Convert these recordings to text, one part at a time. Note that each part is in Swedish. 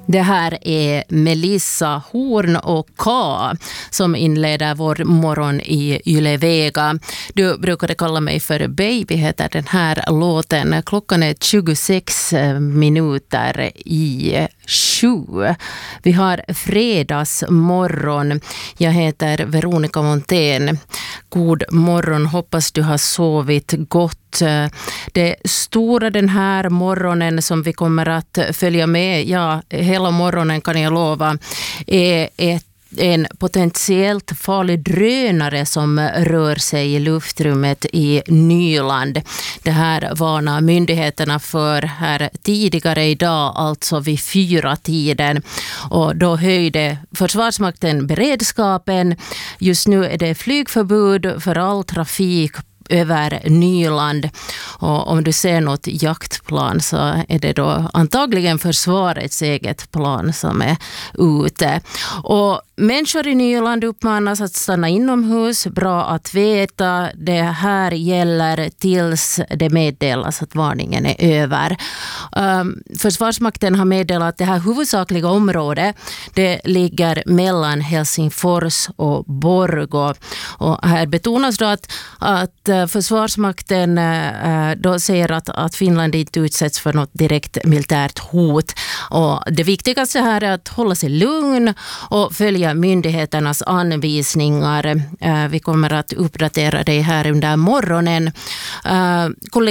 Det här är Melissa Horn och K som inleder vår morgon i Yle Vega. Du brukade kalla mig för baby, heter den här låten. Klockan är 26 minuter i 7. Vi har fredagsmorgon. Jag heter Veronica Montén. God morgon, hoppas du har sovit gott. Det stora den här morgonen som vi kommer att följa med, hela morgonen kan jag lova, är en potentiellt farlig drönare som rör sig i luftrummet i Nyland. Det här varnar myndigheterna för här tidigare idag, alltså vid 4-tiden. Och då höjde Försvarsmakten beredskapen. Just nu är det flygförbud för all trafik över Nyland. Och om du ser något jaktplan så är det då antagligen försvarets eget plan som är ute. Och människor i Nyland uppmanas att stanna inomhus. Bra att veta. Det här gäller tills det meddelas att varningen är över. Försvarsmakten har meddelat att det här huvudsakliga området det ligger mellan Helsingfors och Borgå. Och här betonas då att Försvarsmakten då säger att Finland inte utsätts för något direkt militärt hot. Och det viktigaste här är att hålla sig lugn och följa myndigheternas anvisningar. Vi kommer att uppdatera det här under morgonen.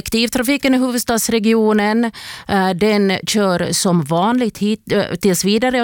Kollektivtrafiken i huvudstadsregionen, den kör som vanligt hit tills vidare.